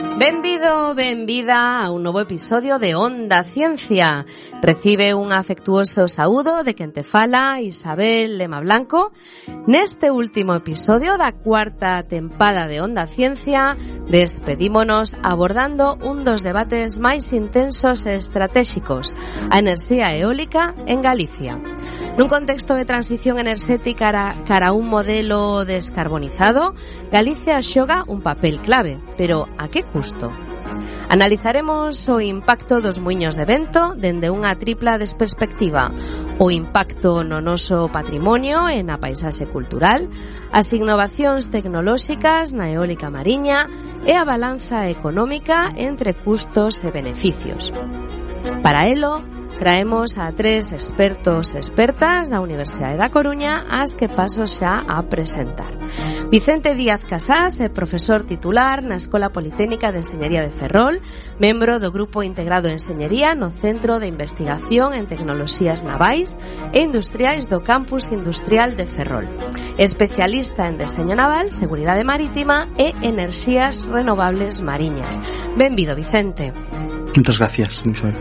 Benvido, benvida a un novo episodio de Onda Ciencia. Recibe un afectuoso saúdo de quen te fala, Isabel Lema Blanco. Neste último episodio da cuarta tempada de Onda Ciencia, despedímonos abordando un dos debates máis intensos e estratégicos, a enerxía eólica en Galicia. Nun contexto de transición enerxética cara a un modelo descarbonizado, Galicia xoga un papel clave, pero a que custo? Analizaremos o impacto dos muiños de vento dende unha tripla perspectiva: o impacto no noso patrimonio e na paisaxe cultural, as innovacións tecnolóxicas na eólica mariña e a balanza económica entre custos e beneficios. Para elo, traemos a tres expertos e expertas da Universidade da Coruña, as que paso xa a presentar. Vicente Díaz Casás é profesor titular na Escola Politécnica de Enxeñería de Ferrol, membro do Grupo Integrado de Enxeñería no Centro de Investigación en Tecnoloxías Navais e Industriais do Campus Industrial de Ferrol. Especialista en deseño naval, seguridade marítima e enerxías renovables mariñas. Benvido, Vicente. Muchas gracias, Isabel.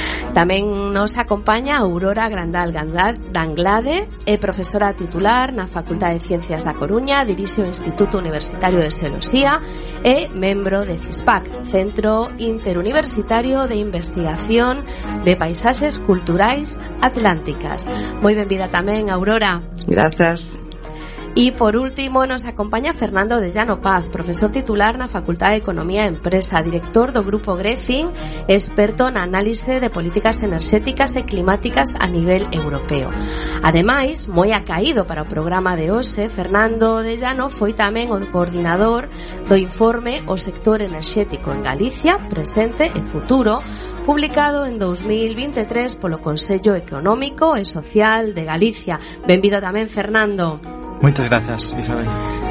Tamén nos acompaña Aurora Grandal Danglade, é profesora titular na Facultade de Ciencias da Coruña, dirixe o Instituto Universitario de Xeoloxía e membro de CISPAC, Centro Interuniversitario de Investigación de Paisaxes Culturais Atlánticas. Moi benvida tamén, Aurora. Grazas. E por último nos acompaña Fernando de Llano Paz, profesor titular na Facultade de Economía e Empresa, director do Grupo Grefin, experto na análise de políticas enerxéticas e climáticas a nivel europeo. Ademais, moi acaído para o programa de hoxe, Fernando de Llano foi tamén o coordinador do informe O sector enerxético en Galicia, presente e futuro, publicado en 2023 polo Consello Económico e Social de Galicia. Benvido tamén, Fernando. Muchas gracias, Isabel.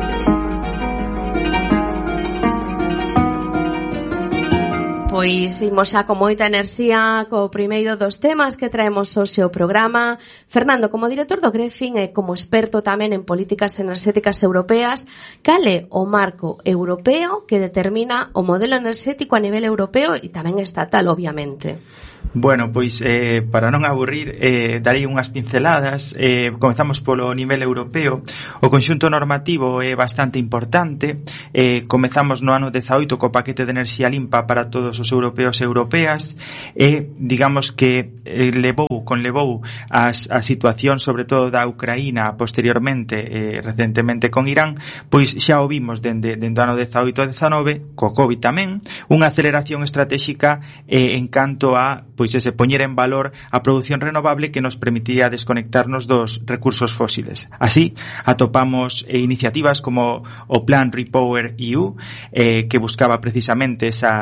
Pois imos xa con moita enerxía co primeiro dos temas que traemos hoxe ao programa. Fernando, como director do Grefin e como experto tamén en políticas enerxéticas europeas, cal é o marco europeo que determina o modelo enerxético a nivel europeo e tamén estatal, obviamente? Bueno, pois para non aburrir, darei unhas pinceladas. Comezamos polo nivel europeo. O conxunto normativo é bastante importante. Comezamos no ano 18 co paquete de enerxía limpa para todos os europeos e europeas, e digamos que conlevou a situación sobre todo da Ucraína posteriormente, recentemente con Irán, pois xa o vimos dende o ano 18 e 19, co COVID tamén, unha aceleración estratégica en canto a pois ese poñer en valor a produción renovable que nos permitiría desconectarnos dos recursos fósiles. Así, atopamos iniciativas como o Plan Repower EU, que buscaba precisamente esa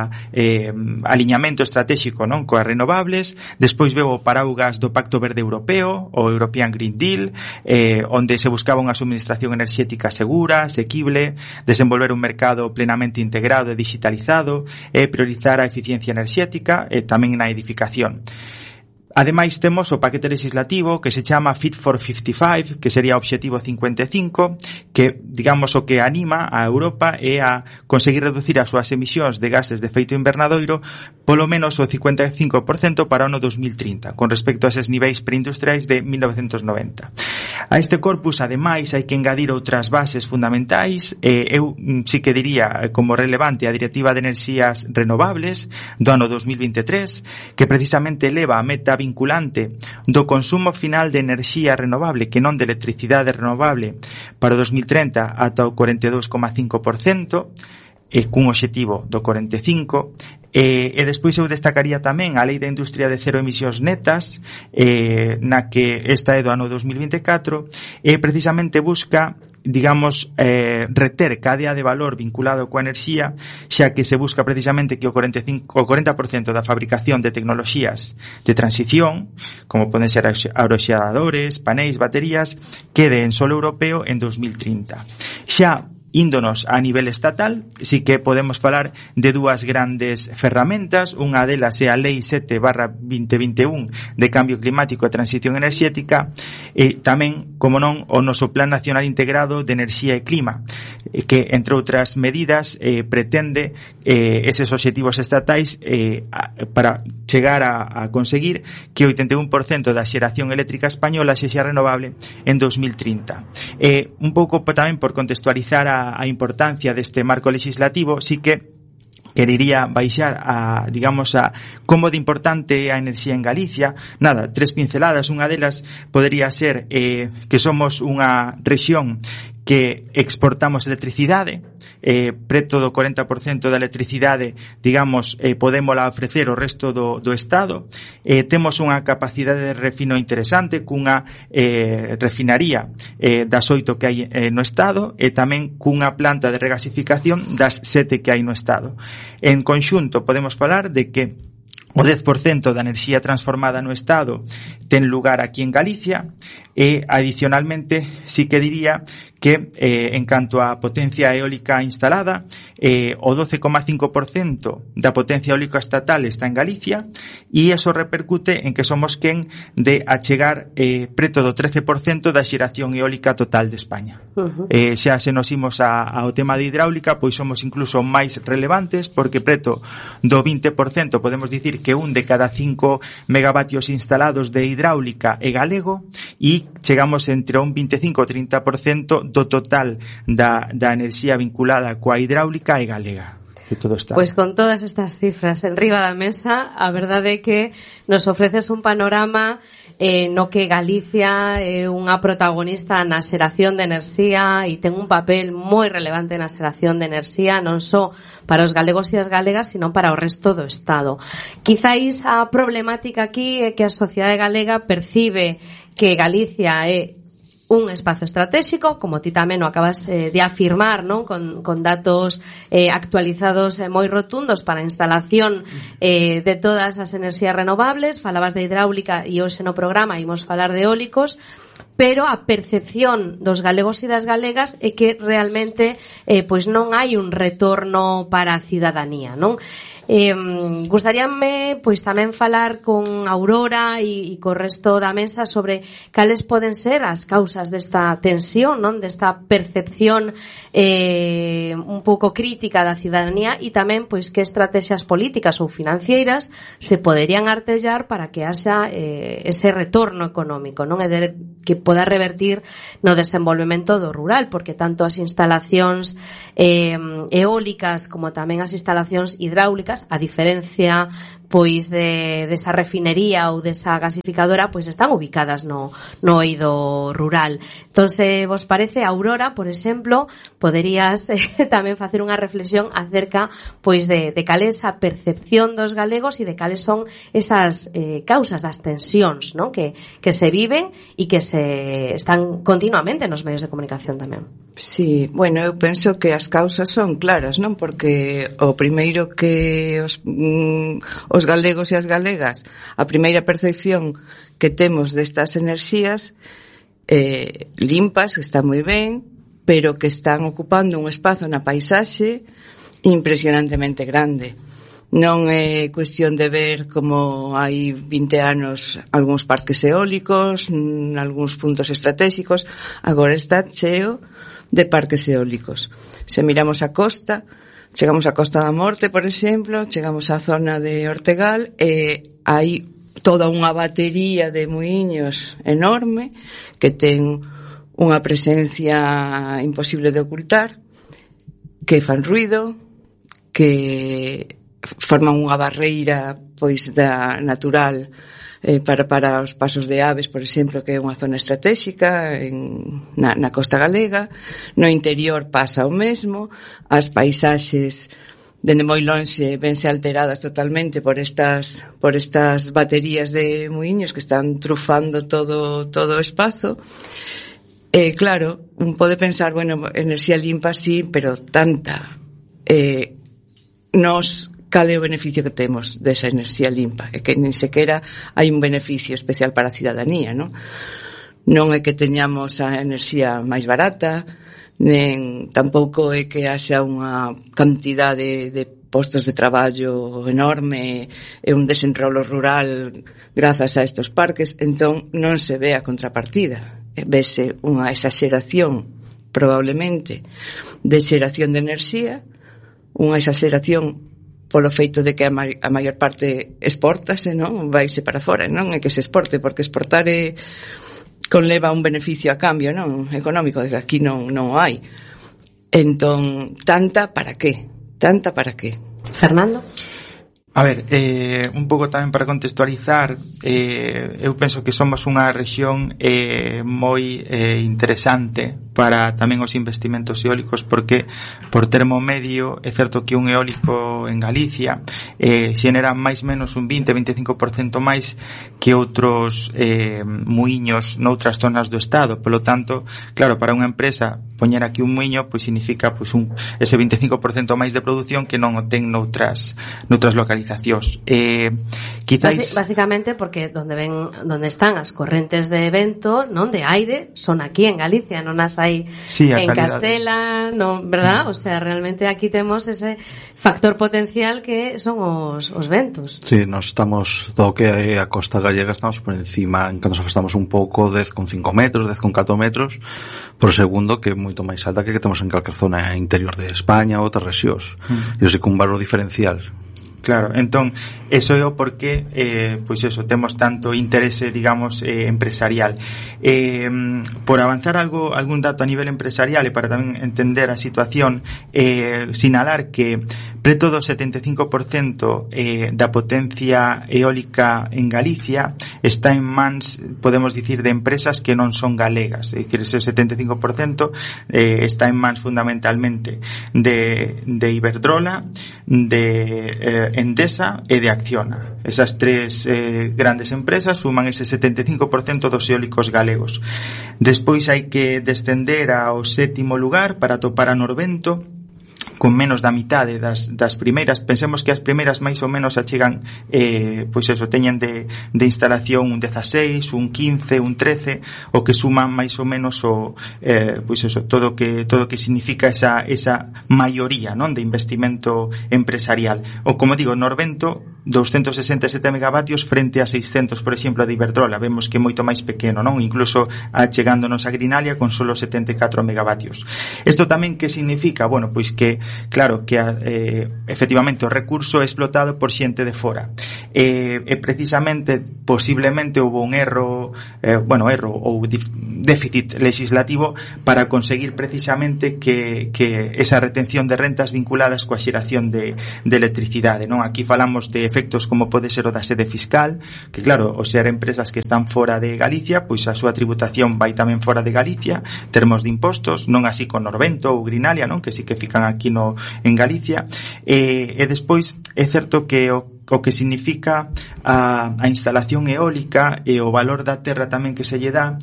aliñamento estratégico, non, coas renovables. Despois veo o paraugas do Pacto Verde Europeo, o European Green Deal, onde se buscaba unha suministración enerxética segura, asequible, desenvolver un mercado plenamente integrado e digitalizado, e priorizar a eficiencia enerxética e tamén na edificación. Ademais temos o paquete legislativo que se chama Fit for 55, que sería o Obxectivo 55, que digamos o que anima a Europa é a conseguir reducir as súas emisións de gases de efeito invernadoiro polo menos o 55% para o ano 2030, con respecto a eses niveis preindustriais de 1990. A este corpus, ademais, hai que engadir outras bases fundamentais. Eu sí que diría como relevante a Directiva de Enerxías Renovables do ano 2023, que precisamente eleva a meta vinculante do consumo final de enerxía renovable, que non de electricidade renovable, para o 2030 ata o 42,5%, e cun obxectivo do 45%. E despois eu destacaría tamén a Lei da Industria de Cero Emisións Netas, na que esta é do ano 2024, e precisamente busca, digamos, reter cadea de valor vinculado coa enerxía, xa que se busca precisamente que o 40% da fabricación de tecnoloxías de transición, como poden ser aeroxeradores, panéis, baterías, quede en solo europeo en 2030. Xa índonos a nivel estatal, sí que podemos falar de dúas grandes ferramentas. Unha delas é a Lei 7/2021 de Cambio Climático e Transición Enerxética, e tamén, como non, o noso Plan Nacional Integrado de Enerxía e Clima, que, entre outras medidas, pretende eses obxectivos estatais para chegar a conseguir que o 81% da xeración eléctrica española sexa renovable en 2030. Un pouco tamén por contextualizar a importancia deste marco legislativo, sí que querería baixar a como de importante a enerxía en Galicia. Nada, 3 pinceladas. Unha delas podería ser que somos unha rexión que exportamos electricidade, preto do 40% da electricidade, podémola ofrecer ao resto do Estado. Temos unha capacidade de refino interesante, cunha refinaría das 8 que hai no Estado, e tamén cunha planta de regasificación das 7 que hai no Estado. En conxunto podemos falar de que o 10% da enerxía transformada no Estado ten lugar aquí en Galicia, e adicionalmente sí que diría que en canto a potencia eólica instalada, o 12,5% da potencia eólica estatal está en Galicia, e iso repercute en que somos quen de achegar preto do 13% da xeración eólica total de España. Xa se nos imos ao tema de hidráulica, pois somos incluso máis relevantes, porque preto do 20% podemos dicir que un de cada 5 megavatios instalados de hidráulica é galego, e chegamos entre un 25 ou 30% do total da enerxía vinculada coa hidráulica e galega. Pois con todas estas cifras enriba da mesa, a verdade é que nos ofreces un panorama no que Galicia é unha protagonista na xeración de enerxía e ten un papel moi relevante na xeración de enerxía, non só para os galegos e as galegas, sino para o resto do Estado. Quizáis a problemática aquí é que a sociedade galega percibe que Galicia é un espazo estratégico, como ti tamén o acabas de afirmar, non? Con datos actualizados moi rotundos para a instalación de todas as enerxías renovables. Falabas de hidráulica e hoxe no programa imos falar de eólicos, pero a percepción dos galegos e das galegas é que realmente pois non hai un retorno para a cidadanía, non? Gustaríame pois tamén falar con Aurora e co resto da mesa sobre cales poden ser as causas desta tensión, non? Desta percepción un pouco crítica da cidadanía, e tamén pois que estrategias políticas ou financeiras se poderían artellar para que haxa ese retorno económico, non? E que poda revertir no desenvolvemento do rural, porque tanto as instalacións eólicas como tamén as instalacións hidráulicas, a diferencia pois desa refinería ou desa gasificadora, pois están ubicadas no eido rural. Entón, se vos parece, Aurora, por exemplo, poderías tamén facer unha reflexión acerca pois de cal é esa percepción dos galegos e de cales son esas causas das tensións, non? Que se viven e que se están continuamente nos medios de comunicación tamén. Sí, bueno, eu penso que as causas son claras, non? Porque o primeiro que os galegos e as galegas, a primeira percepción que temos destas enerxías limpas, que está moi ben, pero que están ocupando un espazo na paisaxe impresionantemente grande. Non é cuestión de ver como hai 20 anos algúns parques eólicos, algúns puntos estratégicos, agora está cheo de parques eólicos. Se miramos a costa, chegamos á Costa da Morte, por exemplo, chegamos á zona de Ortegal, e hai toda unha batería de muiños enorme que ten unha presencia imposible de ocultar, que fan ruido, que forman unha barreira pois da natural para os pasos de aves, por exemplo, que é unha zona estratégica na costa galega. No interior pasa o mesmo, as paisaxes dende moi lonxe vense alteradas totalmente por estas baterías de muiños que están trufando todo o espazo. Claro, un pode pensar, bueno, enerxía limpa sí, pero tanta. Cal é o beneficio que temos desa enerxía limpa? É que nin sequera hai un beneficio especial para a cidadanía, non? Non é que teñamos a enerxía máis barata, nen tampouco é que haxa unha cantidade de postos de traballo enorme e un desenrolo rural grazas a estes parques, entón non se ve a contrapartida. Vese unha exaxeración, probablemente, de xeración de enerxía, unha exaxeración polo feito de que a maior parte exportase, non? Vaise para fora, non é que se exporte, porque exportar conleva un beneficio a cambio, non? Económico, desde aquí non o hai. Entón, tanta para qué? Fernando? A ver, un pouco tamén para contextualizar, eu penso que somos unha rexión moi interesante para tamén os investimentos eólicos, porque por termo medio é certo que un eólico en Galicia xenera máis menos un 20-25% máis que outros muiños noutras zonas do estado. Polo tanto, claro, para unha empresa poñer aquí un muiño pois significa pois ese 25% máis de produción que non o ten noutras localizacións. Quizás básicamente porque donde están as correntes de vento, non, de aire, son aquí en Galicia, non as hai en Castela, non, verdad? O sea, realmente aquí temos ese factor potencial que son os ventos. Sí, nos estamos do que é a costa gallega, estamos por encima, en que nos afastamos un pouco 10,5 metros, 10,4 metros por segundo, que é moito máis alta que temos en calquer zona interior de España ou outras rexións. E iso é un valor diferencial. Claro, entón, eso é o porqué, pois eso, temos tanto interese, digamos, empresarial. Por avanzar algún dato a nivel empresarial e para tamén entender a situación, sinalar que preto do 75% da potencia eólica en Galicia está en mans, podemos dicir, de empresas que non son galegas. É dicir, ese 75% está en mans fundamentalmente de Iberdrola, de Endesa e de Acciona. Esas tres grandes empresas suman ese 75% dos eólicos galegos. Despois hai que descender ao 7º lugar para topar a Norvento, con menos da mitade das primeiras. Pensemos que as primeiras máis ou menos achegan, pois eso, teñen de instalación un 16, un 15, un 13, o que suman máis ou menos pois eso, todo que significa esa maioría, non, de investimento empresarial. O como digo, Norvento 267 megavatios frente a 600, por exemplo, de Iberdrola. Vemos que é moito máis pequeno, non? Incluso achegándonos a Grinalia con solo 74 megavatios. Isto tamén que significa? Bueno, pois que, claro, que efectivamente o recurso é explotado por xente de fora. E precisamente, posiblemente, houve un erro ou déficit legislativo para conseguir precisamente que esa retención de rentas vinculadas coa xeración de electricidade, non? Aquí falamos de efectos como pode ser o da sede fiscal, que claro, o ser empresas que están fora de Galicia, pois a súa tributación vai tamén fora de Galicia, termos de impostos, non así con Norvento ou Grinalia, non, que sí que fican aquí en Galicia, e despois é certo que o que significa a instalación eólica e o valor da terra tamén que se lle dá,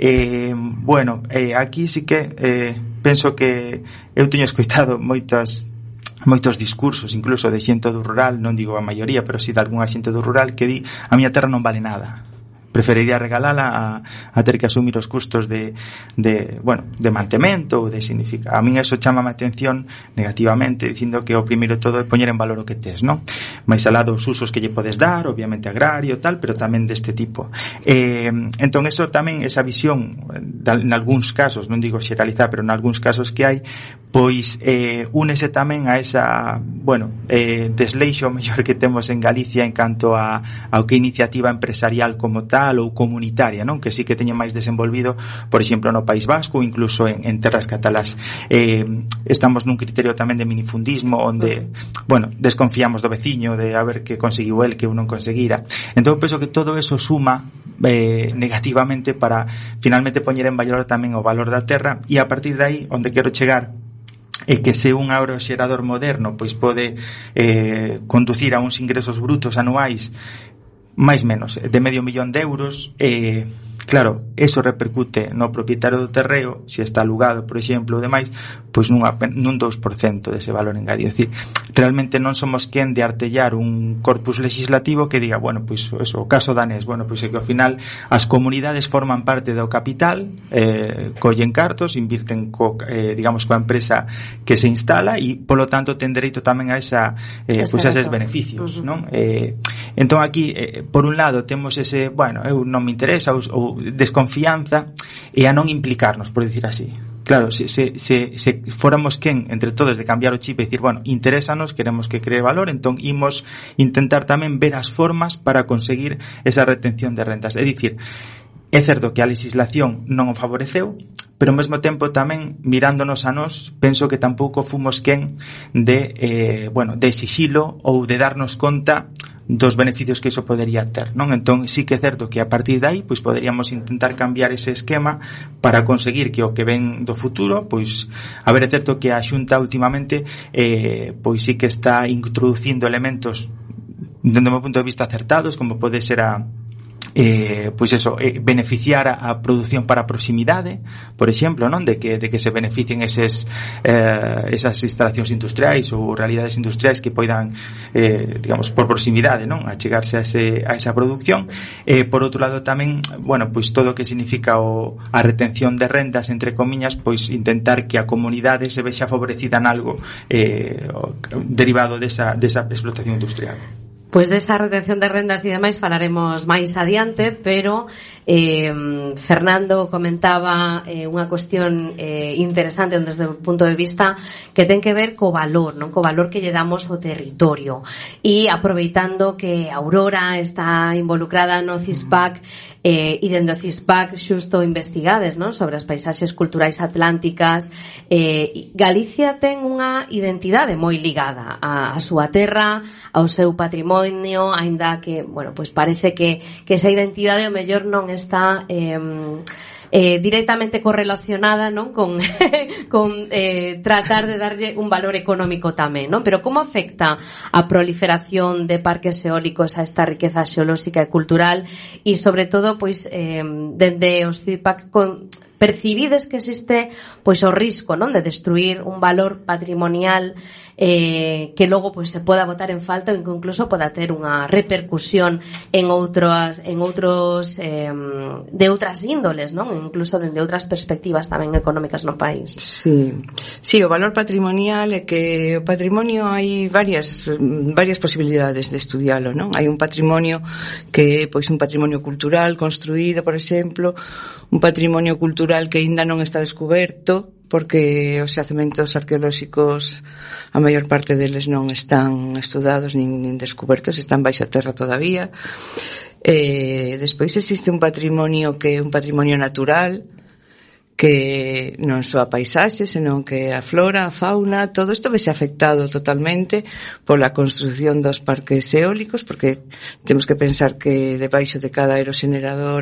aquí sí que penso que eu teño escoitado moitos discursos, incluso de xente do rural, non digo a maioría, pero si de algunha xente do rural que di a miña terra non vale nada, preferiría regalala a ter que asumir os custos de mantemento ou de significa. A min eso chamame a atención negativamente, dicindo que o primeiro todo é poñer en valor o que tes, non? Mais alá dos usos que lle podes dar, obviamente agrario, tal, pero tamén deste tipo. Entón, eso tamén, esa visión, en algúns casos, non digo xeralizar, pero en algúns casos que hai, pois únese tamén a esa, desleixo mellor que temos en Galicia en canto ao que iniciativa empresarial como tal ou comunitaria, non? Que sí que teñen máis desenvolvido, por exemplo, no País Vasco, incluso en terras catalás. Estamos nun criterio tamén de minifundismo onde, desconfiamos do veciño de a ver que conseguiu el que eu non conseguira. Entón, penso que todo eso suma negativamente para finalmente poñer en valor tamén o valor da terra, e a partir de aí, onde quero chegar é que se un aeroxerador moderno pois pode conducir a uns ingresos brutos anuais máis menos, de €500,000, claro, eso repercute no propietario do terreo, se está alugado, por exemplo, ou demais, pois nun 2% dese valor engadido. É dicir, realmente non somos quen de artellar un corpus legislativo que diga, bueno, pois eso, o caso danés, bueno, pois é que ao final as comunidades forman parte do capital, collen cartos, invirten digamos coa empresa que se instala e polo tanto ten dereito tamén a pois a eses beneficios, non? Entón aquí, por un lado temos ese, bueno, eu non me interesa ou desconfianza e a non implicarnos, por decir así. Claro, se fóramos quen entre todos de cambiar o chip e dicir, bueno, interésanos, queremos que cree valor, entón imos intentar tamén ver as formas para conseguir esa retención de rentas. É dicir, é certo que a legislación non o favoreceu, pero ao mesmo tempo tamén mirándonos a nós, penso que tampouco fomos quen de exixilo ou de darnos conta dos beneficios que iso podería ter, non? Entón, sí que é certo que a partir de aí, pois poderíamos intentar cambiar ese esquema para conseguir que o que ven do futuro, pois, a ver, é certo que a Xunta últimamente, pois sí que está introducindo elementos, dende o meu punto de vista, acertados, como pode ser beneficiar a produción para proximidade, por exemplo, non, de que se beneficien esas instalacións industriais ou realidades industriais que poidan, digamos, por proximidade, non, achegarse a esa produción. Por outro lado tamén, bueno, pois todo o que significa a retención de rendas, entre comiñas, pois intentar que a comunidade se vexa favorecida en algo derivado desa explotación industrial. Pois desa retención de rendas e demais falaremos máis adiante, pero Fernando comentaba unha cuestión interesante desde o punto de vista que ten que ver co valor, non, co valor que lle damos ao territorio. E aproveitando que Aurora está involucrada no CISPAC, e dende o CISPAC xusto investigades, non, sobre as paisaxes culturais atlánticas, Galicia ten unha identidade moi ligada á súa terra, ao seu patrimonio, aínda que, bueno, pois parece que esa identidade ao mellor non está directamente correlacionada, non, con tratar de darlle un valor económico tamén, non? Pero como afecta a proliferación de parques eólicos a esta riqueza xeolóxica e cultural e sobre todo, pois, dende os CIPAC percibides que existe pois o risco, non, de destruir un valor patrimonial que logo pois se poda botar en falta ou incluso poda ter unha repercusión en outros de outras índoles, non? Incluso dende outras perspectivas tamén económicas no país. Sí, o valor patrimonial é que o patrimonio hai varias posibilidades de estudialo, non? Hai un patrimonio que pois un patrimonio cultural construído, por exemplo, un patrimonio cultural que aínda non está descoberto, porque os xacementos arqueolóxicos, a maior parte deles non están estudados nin descobertos, están baixo a terra todavía. Despois existe un patrimonio que é un patrimonio natural, que non só a paisaxe, senón que a flora, a fauna, todo isto vese afectado totalmente pola construción dos parques eólicos, porque temos que pensar que debaixo de cada aeroxenerador